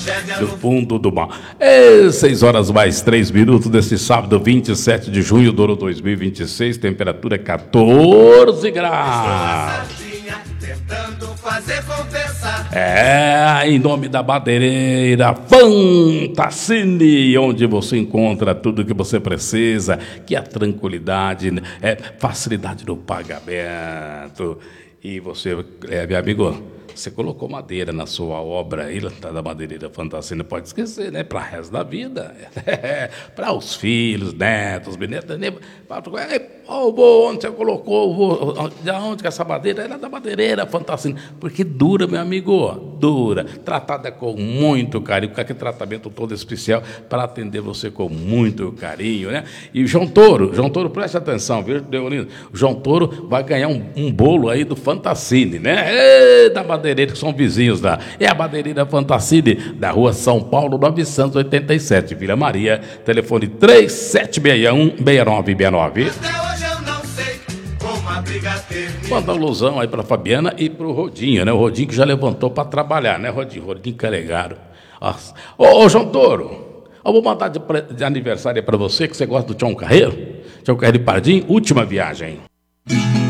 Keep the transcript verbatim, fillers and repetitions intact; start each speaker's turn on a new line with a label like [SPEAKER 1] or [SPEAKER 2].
[SPEAKER 1] do fundo do mar. É seis horas mais três minutos desse sábado, vinte e sete de junho do ano dois mil e vinte e seis, temperatura catorze graus. É, em nome da madeireira Fantacini, onde você encontra tudo o que você precisa, que é tranquilidade, é facilidade no pagamento. E você, é, meu amigo, você colocou madeira na sua obra aí, da madeireira Fantacini, pode esquecer, né? Para o resto da vida. É, para os filhos, netos, bisnetos. Oh, onde você colocou? De onde que essa madeira? Era da madeireira Fantacini. Porque dura, meu amigo, dura. Tratada com muito carinho, com aquele tratamento todo especial para atender você com muito carinho, né? E o João Toro, João Toro, preste atenção, viu, Deolino? O João Toro vai ganhar um, um bolo aí do Fantacini, né? É, da madeireira, que são vizinhos lá. É a madeireira Fantacini, da rua São Paulo, novecentos e oitenta e sete, Vila Maria, telefone três sete seis um, seis nove seis nove. Manda uma alusão aí para Fabiana e para o Rodinho, né? O Rodinho que já levantou para trabalhar, né, Rodinho? Rodinho carregado. Ô, ô, João Toro, eu vou mandar de, de aniversário para você, que você gosta do Tião Carreiro. Tião Carreiro e Pardim, última viagem.